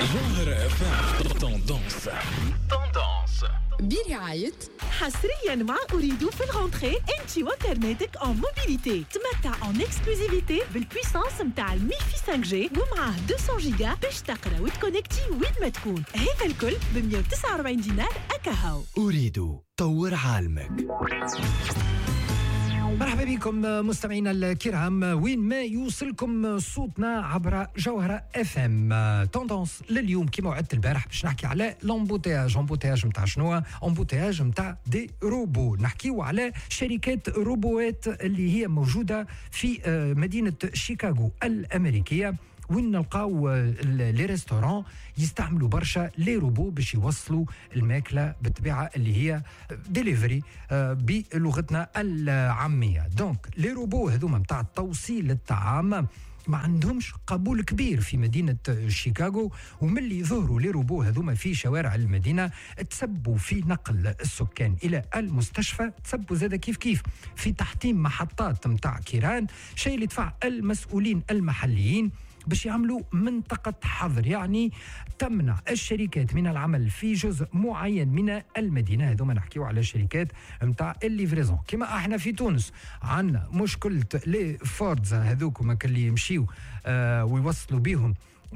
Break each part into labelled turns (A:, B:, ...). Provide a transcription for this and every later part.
A: ظاهرة FM تندونس
B: برعاية
C: حصريا مع أريد في الغونتري انت وكرناتك en موبيليتي. تمتع en اكسكلوزيفيتي بالبويسانس متاع الميفي 5G ومعاه 200 جيجا باش تقرا وتكونكتي وين ما تكون. هذا الكل ب 149 دينار أكاهو.
D: أريد طور عالمك.
E: مرحبا بكم مستمعينا الكرام وين ما يوصلكم صوتنا عبر جوهرة اف ام. توندونس لليوم كما وعدت البارح باش نحكي على لومبوتياج نتاع شنو؟ امبوتياج نتاع دي روبو. نحكيو على شركات روبوات اللي هي موجودة في مدينة شيكاغو الأمريكية، وين نلقاو لي ريستوران يستعملوا برشا لي روبو باش يوصلوا الماكله بالطبيعه اللي هي ديليفري بلغتنا العاميه. دونك لي روبو هذوما نتاع توصيل الطعام ما عندهمش قبول كبير في مدينة شيكاغو، وملي ظهروا لي روبو هذوما في شوارع المدينة تسبوا في نقل السكان إلى المستشفى، تسبوا زاد كيف في تحطيم محطات متاع كيران، شيء اللي دفع المسؤولين المحليين باش يعملوا منطقة حظر، يعني تمنع الشركات من العمل في جزء معين من المدينة. هذوما نحكيو على شركات متاع الليفريزون. كما احنا في تونس عندنا مشكلة لي فوردز هذوكما اللي يمشيو ويوصلوا بهم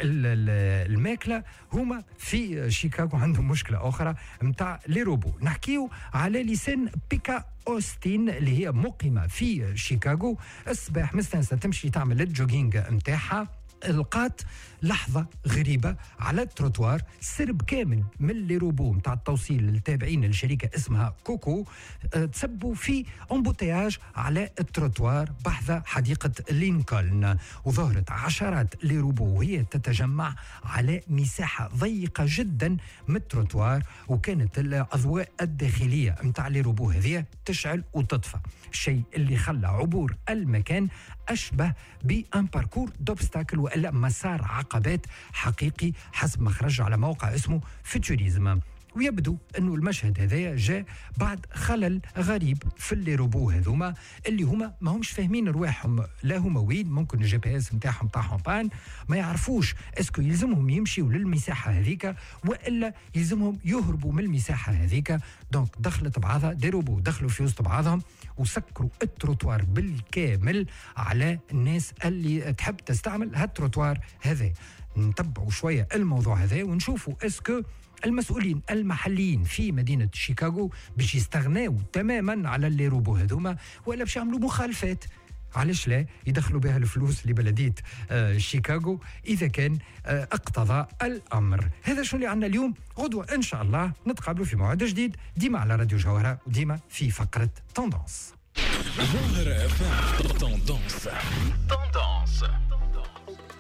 E: الماكله، هما في شيكاغو عندهم مشكله اخرى متاع لي روبو. نحكيو على لسان بيكا أوستين اللي هي مقيمه في شيكاغو. الصباح مستنسه تمشي تعمل الجوجينج متاعها، لقات لحظة غريبة على التروتوار سرب كامل من لي روبو متاع التوصيل التابعين لشركة اسمها كوكو تسبوا في امبوتياج على التروتوار بحذا حديقة لينكولن، وظهرت عشرات لي روبو وهي تتجمع على مساحة ضيقة جدا من التروتوار، وكانت الأضواء الداخلية متاع لي روبو هذه تشعل وتطفى، الشيء اللي خلى عبور المكان أشبه بأن باركور دوبستاكل وإلا مسار عقبات حقيقي حسب ما خرج على موقع اسمه فيتوريزم. ويبدو أنه المشهد هذا جاء بعد خلل غريب في اللي روبو هذوما اللي هما ما همش فاهمين رواحهم، لا هما وين ممكن الجي بي اس نتاعهم طاحهم بان، ما يعرفوش اسكو يلزمهم يمشيوا للمساحة هذيك وإلا يلزمهم يهربوا من المساحة هذيك. دونك دخلت بعضها دي روبو دخلوا في وسط بعضهم وسكروا التروتوار بالكامل على الناس اللي تحب تستعمل هالتروتوار هذا. نتبعوا شوية الموضوع هذا ونشوفوا اسكو المسؤولين المحليين في مدينة شيكاغو باش يستغناوا تماما على اللي روبو هذوما ولا باش يعملوا مخالفات. علاش لا يدخلوا بها الفلوس لبلدية شيكاغو إذا كان اقتضى الأمر. هذا شو اللي عندنا اليوم. غدوة إن شاء الله نتقابلوا في موعد جديد، ديما على راديو جوهرة وديما في فقرة توندونس.
A: ظاهرة FM تندونس.